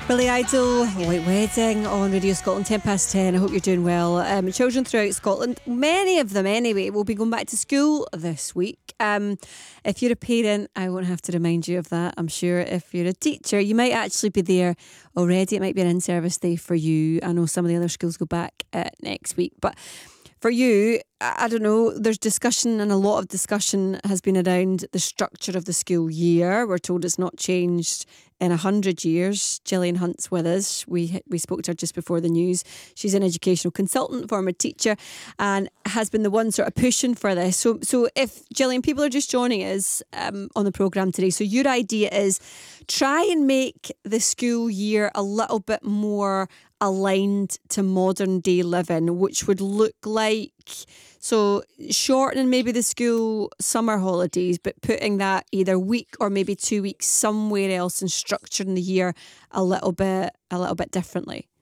Billy Idol, White Wedding on Radio Scotland, 10 past 10. I hope you're doing well. Children throughout Scotland, many of them anyway, will be going back to school this week. If you're a parent, I won't have to remind you of that. I'm sure if you're a teacher, you might actually be there already. It might be an in-service day for you. I know some of the other schools go back next week, but for you, I don't know, there's discussion, and a lot of discussion has been around the structure of the school year. We're told it's not changed in 100 years. Gillian Hunt's with us. We spoke to her just before the news. She's an educational consultant, former teacher, and has been the one sort of pushing for this. So if, Gillian, people are just joining us on the programme today, so your idea is try and make the school year a little bit more aligned to modern day living, which would look like, so shortening maybe the school summer holidays, but putting that either week or maybe 2 weeks somewhere else and structuring the year a little bit differently.